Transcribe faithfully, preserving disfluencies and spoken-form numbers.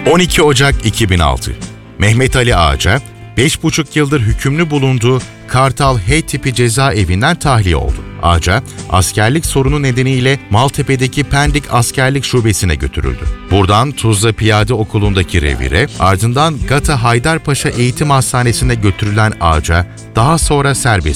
on iki Ocak iki bin altı. Mehmet Ali Ağca, beş buçuk yıldır hükümlü bulunduğu Kartal H tipi cezaevinden tahliye oldu. Ağca, askerlik sorunu nedeniyle Maltepe'deki Pendik Askerlik Şubesi'ne götürüldü. Buradan Tuzla Piyade Okulu'ndaki revire, ardından Gata Haydarpaşa Eğitim Hastanesi'ne götürülen Ağca, daha sonra serbest